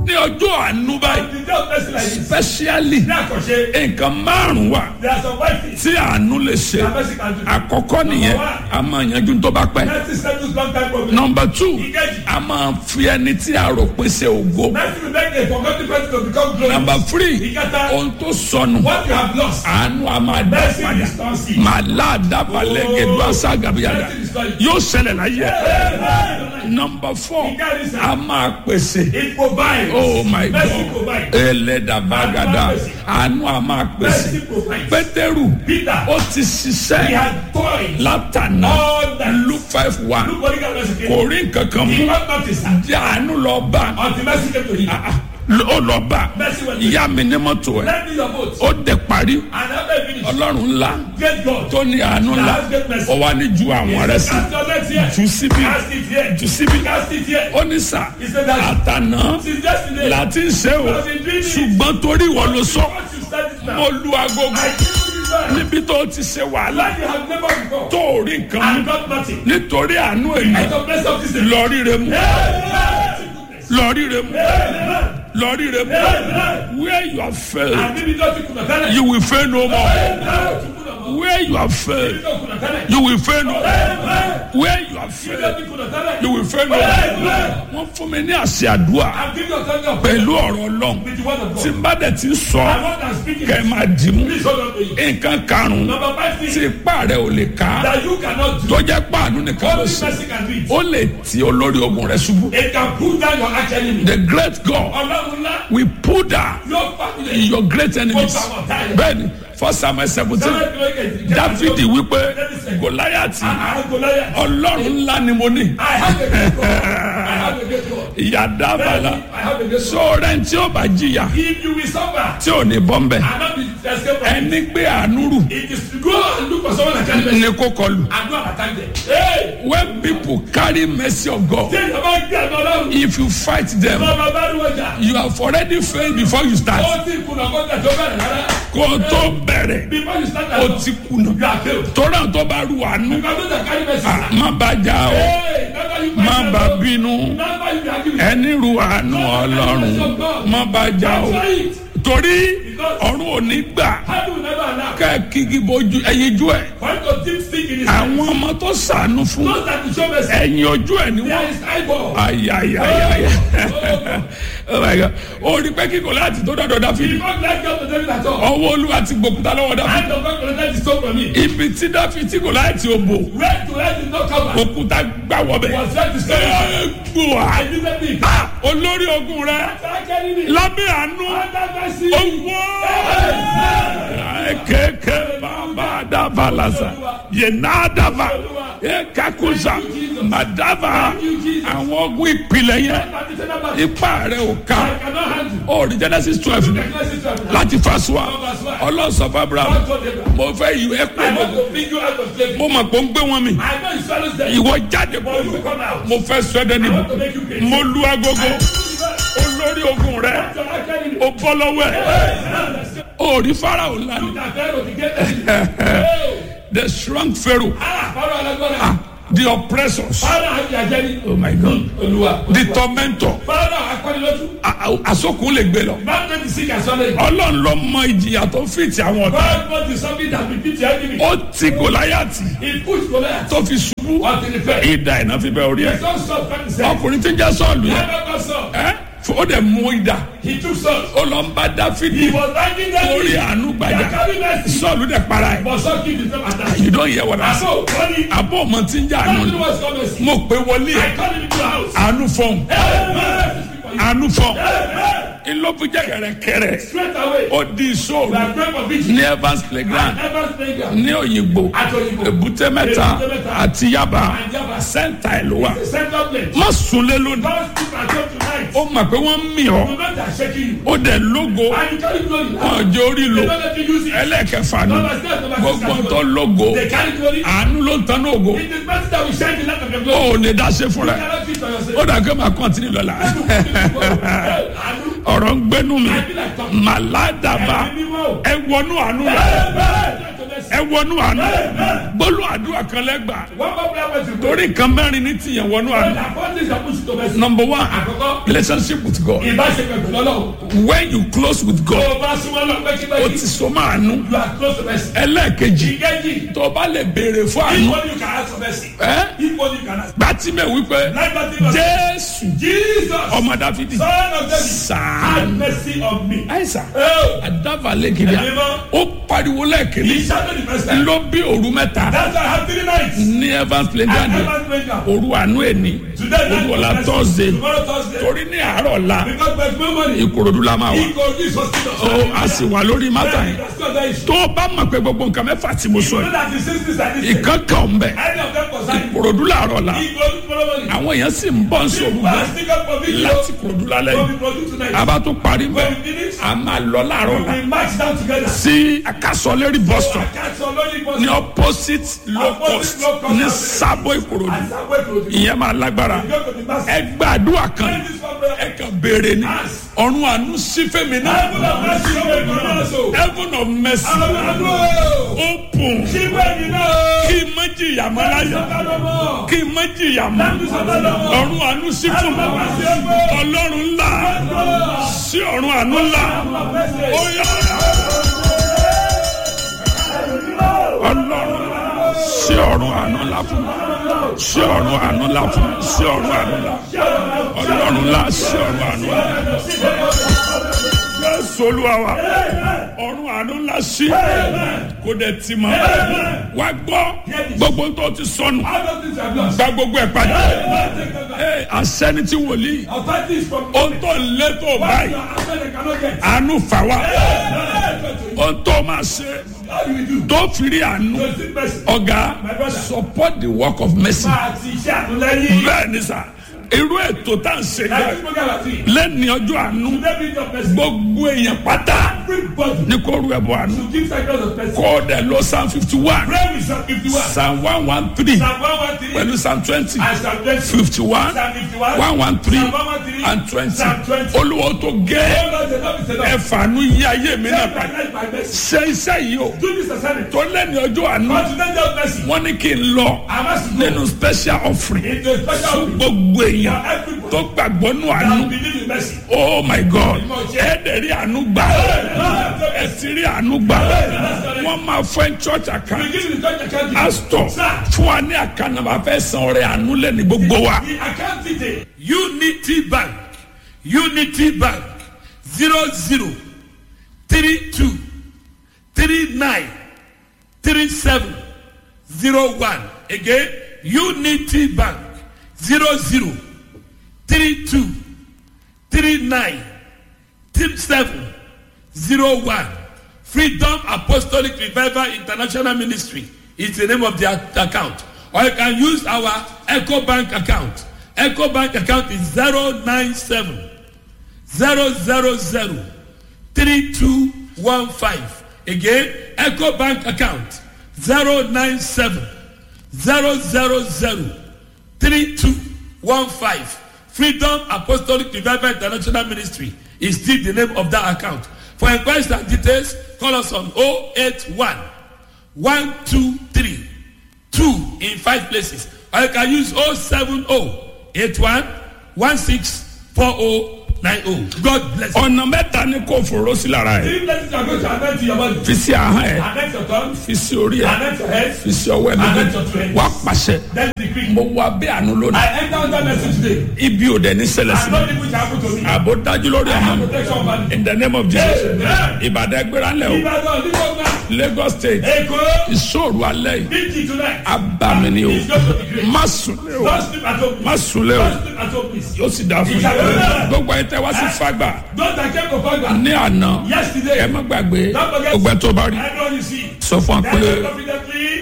ní ọjọ́ àánú báyìí especially nǹkan márùn-ún wà tí àánú lè ṣe. Àkọ́kọ́ nìyẹn a máa yanjú tó bá pẹ́. Number 2 a máa fi ẹni tí a rò pé ṣe ògo. Number 3 ohun tó sọnù àánú a máa dá padà. Màlá dábàlẹ̀ gẹ̀dú àṣà gàbíyàdà yóò ṣẹlẹ̀ láyé. Number 4 a máa pèsè. Oh my God ẹlẹ́dàbàgàdà àánú a máa pèsè. Pétérù ó ti ṣiṣẹ́ látàná Luke 5:1 kò rí nǹkan kan mú jẹ́ àánú lọ bá ó lọ bá ìyá mi ní mọ́tò ẹ̀ ó dẹ̀ parí ọlọ́run ńlá tó ní àánú ńlá ó wá ní ju àwọn rẹ̀ sí jù síbí ó ní sà àtàná láti ṣe o ṣùgbọ́n torí ìwọ ló sọ mo lu agogo níbi tó ti ṣe wàhálà tó rí nǹkan mú nítorí àánú èmi lọ ríre mú where you have failed you will fail no more. Where you have failed, you will fail no more. Where you have failed, you will fail no more. Wọ́n fún mi ní àṣẹ àdúrà pẹ̀lú ọ̀rọ̀ Ọlọ́run tí n bá dẹ̀ ti sọ kẹ́ ẹ máa dì mú. Nǹkan karùn-ún tí ipá rẹ̀ ò lè ká tó jẹ́ pàánù nìkan ló ṣe ó lè ti olórí ogun rẹ̀ ṣubú. The great God will pull down your great enemies. Bẹ́ẹ̀ni. 1 Samuel 17 Dáfídì wípé Gòláyátì Ọlọ́run ńlá ni mo ní. Ìyá dábàlà sọ̀rọ̀ tí ó bá jìyà tí ò ní bọ́m̀bẹ̀ ẹni gbé àánú rù ní kó kọlù. When people carry mercy of God, if you fight them, you have already failed before you start. Kó tó bẹ̀rẹ̀ o ti kùnà tọ́lá tó bá ru àánú má bá jà o má bá bínú ẹni ru àánú Ọlọ́run má bá jà o torí ọ̀run ò ní gbà ká kíkí bojú ẹyin jú ẹ̀ àwọn ọmọ tó ṣàánú fún ẹ̀yìn ojú ẹ̀ ni wọ́n ayayayaya oh my God ó rí pé kíkọ láti tó dọ́dọ̀ Dáfídì ọwọ́ Olúwa ti gbòkúta lọ́wọ́ Dáfídì ibi tí Dáfídì kò láti òbò òkúta gbà wọ́bẹ̀ gbòà olórí ogun rẹ lábẹ́ àánú owó kẹ̀kẹ́ bàbá dàbà lásà yẹnadàbà kakusa madava àwọn ogun ìpìlẹ̀ yẹn ipa rẹ̀ ò ká ọ̀rì Genesis 12 láti fasuwa ọlọ́sọ̀fà Abraham mo fẹ́ yí ẹ pé mo mọ̀ pé ń gbé wọn mi ìwọ jáde bọ́ mo fẹ́ sọ ẹ́ dẹ́ni mo lu agogo olórí ogun rẹ o bọ́ lọ́wọ́ ẹ̀ o rí Fáráò lánàá the strong Pharaoh the oppressors oh my God the tormentor asokun lè gbé lọ Ọlọ́run ló mọ ìjìyà tó fìtì àwọn ọ̀tá ó ti Gòláyátì tó fi ṣubú ìdá iná fi bẹ orí ẹ̀ ọkùnrin tí ń jẹ́ Sọ́ọ̀lù yẹn ó dẹ̀ mú ìdá ó lọ ń bá Dáfídì orí àánú gbàjà Sọ́ọ̀lù dẹ̀ para ẹ̀ you don't hear what I say àbọ̀ ọmọ tí ń jẹ́ àánú mo pé wọlé àánú fọ́n àánú fọ́n ìlọ́bù jẹ́ kẹ̀rẹ̀kẹ̀rẹ̀ ó di ìṣòro ní Evans playground ní Òyìnbó Èbúté Mẹ́ta àti Yaba sẹ́ńtà ẹ̀ ló wà má sunlé lónìí ó mọ̀ pé wọ́n ń mì ọ́ ó dẹ̀ lógo wọ́n jẹ́ orí lo ẹlẹ́kẹ̀fà ni gbogbo tó lógo àánú ló ń tan ògo ó lè dá ṣe fún rẹ̀ ó dà kí máa kọ́ntínú lọ́la ọ̀rọ̀ ń gbẹ́nu mi màládàbà ẹ wọnú àánú rẹ̀ ẹ wọnú àánú gbólú àdúrà kan lẹ́gbàá torí nǹkan mẹ́rin ní tìyẹn wọnú àánú. Number one, relationship with God. When you close with God, o ti so máa nú. Ẹlẹ́ẹ̀kejì, tó o bá lè béèrè fún àánú. Gbàtímẹ̀ wípé Jésù ọmọ Dáfídì ṣàánú. Àìsàn àdàbàlẹ̀ kìíní ó pariwo lẹ́ẹ̀kìíní ló bí òru mẹ́ta ní Evans Plenty òru àánú ẹni òru ọ̀la Thursday torí ní àárọ̀ ọ̀la Ìkòròdú la máa wà ó a sì wà lórí mátà yìí tó o bá mọ̀ pé gbogbo nǹkan mẹ́fà tí mo sọ yìí ìkankan ń bẹ Ìkòròdú làárọ̀ ọ̀la àwọn èèyàn sì ń bọ̀ ń sọ̀rọ̀ bẹ́ẹ̀ láti Ìkòròdú lálẹ́ yìí a bá tún parí bẹ́ẹ̀ a máa lọ láàárọ̀ ọ̀la sí Akásọ̀lérí bus stop ní opposite low cost ní Sábò Ìkòròdú ìyẹn máa lágbára ẹ gbàdúrà kan ẹ kàn béèrè ní ọ̀run àánú sí fẹ́mi náà heaven of mercy open kí n má jìyà mọ́ láyà kí n má jìyà mọ́ ọ̀run àánú sí fún mi ọlọ́run ńlá sí ọ̀run àánú ńlá ó yá ọlọ́run sí ọ̀run àánú ńlá fún mi sí ọ̀run àánú ńlá fún mi sí ọ̀run àánú ńlá ọlọ́run ńlá sí ọ̀run àánú ńlá Jésù Olúwa wa ọ̀run àánú ńlá sí kò dẹ̀ tì mọ́ wá gbọ́ gbogbo tó ti sọnù gba gbogbo ẹ̀ padà àṣẹni tí wòlíì ó tó lé tó báyìí àánú fà wá ó tó máa ṣe tó fìrí àánú ọ̀gá support the work of mercy bẹ́ẹ̀ ni sà irú ètò tá à ń ṣe lẹ́ni ọjọ́ àánú gbogbo èèyàn pátá ní kó rú ẹbọ àánú kó dẹ̀ lọ Psalm 51 Psalm 113 pẹ̀lú Psalm 20 51 113 and 20 olúwo tó gé ẹ̀fàánú yí ayé mi náà padà ṣe iṣẹ́ yìí o tó lẹ́ni ọjọ́ àánú wọ́n ní kí n lọ nínú special offering gbogbo èèyàn tó gbàgbọ́ nù àánú oh my God ẹ̀ẹ́dẹ̀ rí àánú gbà ẹ̀ ti rí àánú gbà wọ́n máa fẹ́ church account pastor fún wa ní àkànnà bá fẹ́ san ọrẹ àánú lẹ́ni gbogbo wa. Unity Bank 0032393701 again Unity Bank 0032393701 Freedom Apostolic Revival International Ministry is the name of the account. Or you can use our Echo Bank account. Echo Bank account is 097-000-3215. Again, Echo Bank account 097-000-3215. Freedom Apostolic Revival International Ministry is still the name of that account. For inquiries and details, call us on 081-123-2 in 5 places. Or you can use 070-81-16-4090. God bless you. Ọ̀nà mẹ́ta ni kò fòró sí lára ẹ̀. Fi sí ahọ́n ẹ̀. Fi sí orí ẹ̀. Fi sí ọwọ́ ẹ̀ méjèèjì. Wá pàṣẹ. Mo wá bí àánú lónìí. Ibi ò dẹ̀ ní ṣẹlẹ̀ sí mi. Àbò dájú lórí ọmọ mi. In the name of Jesus. Ìbàdàn ẹgbẹ́ra ńlẹ̀ o. Lagos State. Ìṣòro alẹ́ yìí. Abàmì ni o. Má sùn lé o. Má sùn lé o. Yóò sì dá fún yín. Gbogbo ẹ̀ tẹ́ wá sí Fágbà ní àná ẹ má gbàgbé ọgbẹ́ tó bá rí sọ fún wa pé